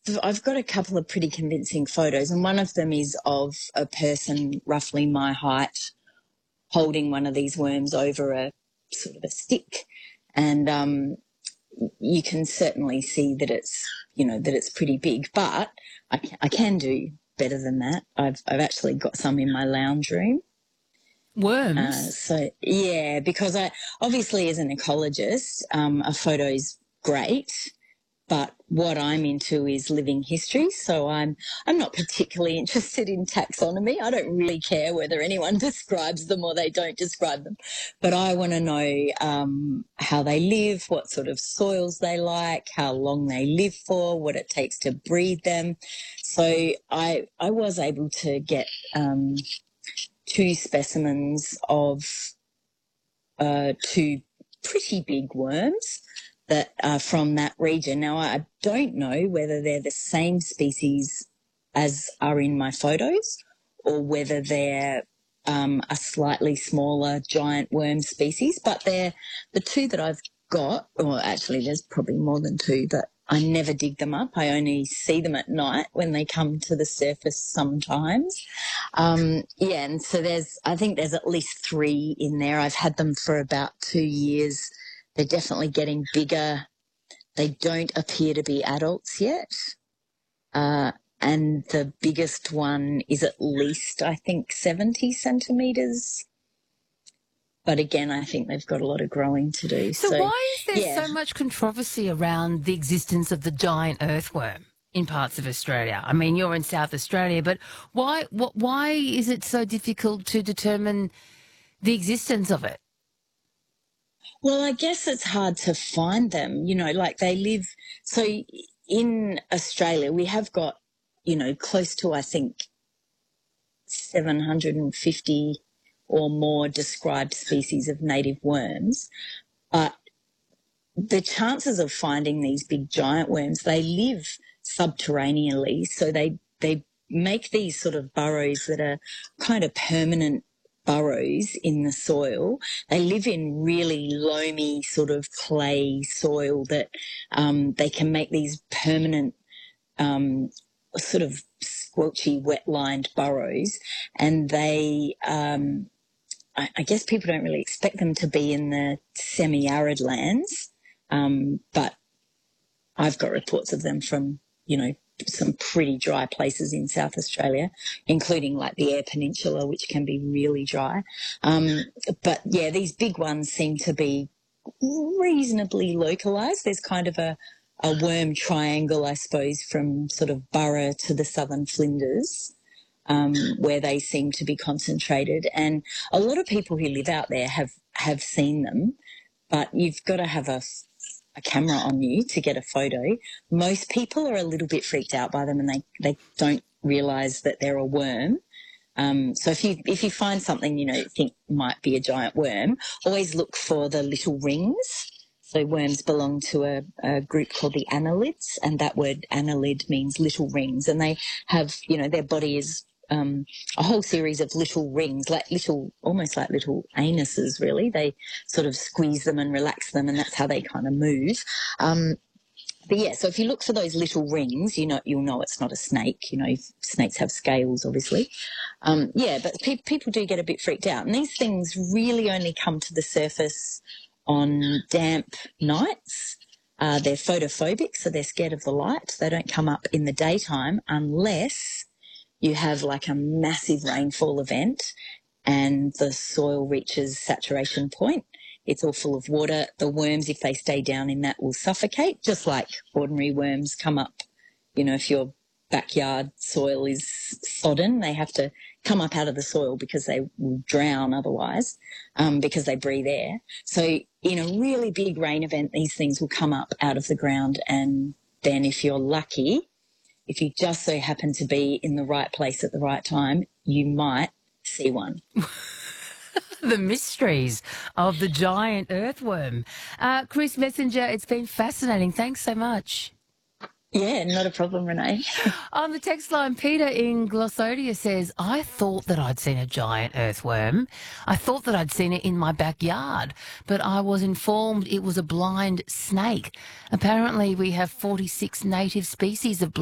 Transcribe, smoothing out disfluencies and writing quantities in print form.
I've got a couple of pretty convincing photos, and one of them is of a person roughly my height holding one of these worms over a sort of a stick, and you can certainly see that it's pretty big. But I can do better than that. I've actually got some in my lounge room. Worms? So yeah, because I obviously as an ecologist, a photo's great, but what I'm into is living history. So I'm not particularly interested in taxonomy. I don't really care whether anyone describes them or they don't describe them, but I want to know how they live, what sort of soils they like, how long they live for, what it takes to breed them. So I was able to get two specimens of two pretty big worms that are from that region. Now, I don't know whether they're the same species as are in my photos or whether they're a slightly smaller giant worm species, but they're the two that I've got, or actually there's probably more than two, that I never dig them up. I only see them at night when they come to the surface sometimes. And so I think there's at least three in there. I've had them for about 2 years. They're definitely getting bigger. They don't appear to be adults yet. And the biggest one is at least, I think, 70 centimetres. But again, I think they've got a lot of growing to do. So why is there so much controversy around the existence of the giant earthworm in parts of Australia? I mean, you're in South Australia, but why is it so difficult to determine the existence of it? Well, I guess it's hard to find them, like they live. So in Australia, we have got, close to, I think, 750 or more described species of native worms. But the chances of finding these big giant worms, they live subterraneally. So they make these sort of burrows that are kind of permanent burrows in the soil. They live in really loamy sort of clay soil that they can make these permanent sort of squelchy, wet-lined burrows, and they I guess people don't really expect them to be in the semi-arid lands, but I've got reports of them from, some pretty dry places in South Australia, including like the Eyre Peninsula, which can be really dry. But yeah, these big ones seem to be reasonably localised. There's kind of a worm triangle, I suppose, from sort of Burra to the southern Flinders, where they seem to be concentrated. And a lot of people who live out there have seen them, but you've got to have a camera on you to get a photo. Most people are a little bit freaked out by them and they don't realise that they're a worm. So if you find something, think might be a giant worm, always look for the little rings. So worms belong to a group called the annelids, and that word annelid means little rings. And they have, their body is a whole series of little rings, almost like little anuses, really. They sort of squeeze them and relax them, and that's how they kind of move. But yeah, so if you look for those little rings, you'll know it's not a snake. Snakes have scales, obviously. But people do get a bit freaked out. And these things really only come to the surface on damp nights. They're photophobic, so they're scared of the light. They don't come up in the daytime unless you have like a massive rainfall event and the soil reaches saturation point. It's all full of water. The worms, if they stay down in that, will suffocate, just like ordinary worms come up. If your backyard soil is sodden, they have to come up out of the soil because they will drown otherwise, because they breathe air. So in a really big rain event, these things will come up out of the ground, and then if you're lucky, if you just so happen to be in the right place at the right time, you might see one. The mysteries of the giant earthworm. Chris Messenger, it's been fascinating. Thanks so much. Yeah, not a problem, Renee. On the text line, Peter in Glossodia says, I thought that I'd seen a giant earthworm. I thought that I'd seen it in my backyard, but I was informed it was a blind snake. Apparently we have 46 native species of